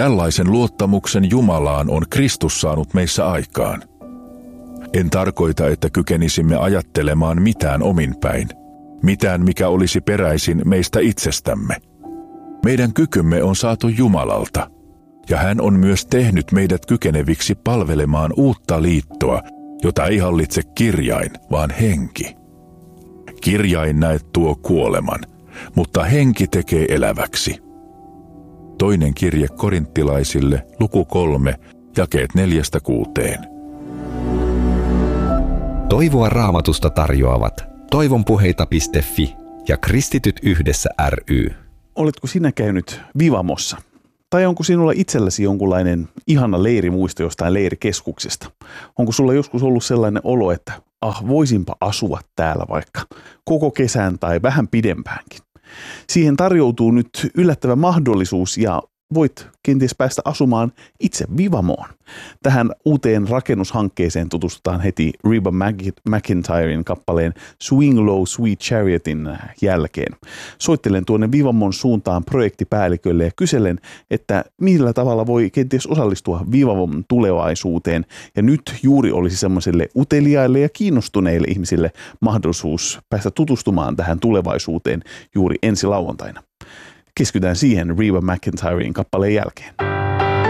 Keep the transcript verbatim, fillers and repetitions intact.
Tällaisen luottamuksen Jumalaan on Kristus saanut meissä aikaan. En tarkoita, että kykenisimme ajattelemaan mitään ominpäin, mitään mikä olisi peräisin meistä itsestämme. Meidän kykymme on saatu Jumalalta, ja hän on myös tehnyt meidät kykeneviksi palvelemaan uutta liittoa, jota ei hallitse kirjain, vaan henki. Kirjain näet tuo kuoleman, mutta henki tekee eläväksi. Toinen kirje korinttilaisille, luku kolme, jakeet neljästä kuuteen. Toivoa Raamatusta tarjoavat toivonpuheita piste fi ja Kristityt yhdessä ry. Oletko sinä käynyt Vivamossa? Tai onko sinulla itselläsi jonkunlainen ihana leirimuisto jostain leirikeskuksesta? Onko sulla joskus ollut sellainen olo, että ah, voisinpa asua täällä vaikka koko kesän tai vähän pidempäänkin? Siihen tarjoutuu nyt yllättävä mahdollisuus ja voit kenties päästä asumaan itse Vivamoon. Tähän uuteen rakennushankkeeseen tutustutaan heti Reba McEntiren kappaleen Swing Low Sweet Chariotin jälkeen. Soittelen tuonne Vivamon suuntaan projektipäällikölle ja kyselen, että millä tavalla voi kenties osallistua Vivamon tulevaisuuteen. Ja nyt juuri olisi semmoiselle uteliaille ja kiinnostuneille ihmisille mahdollisuus päästä tutustumaan tähän tulevaisuuteen juuri ensi lauantaina. Keskitytään siihen Reba McEntiren kappaleen jälkeen.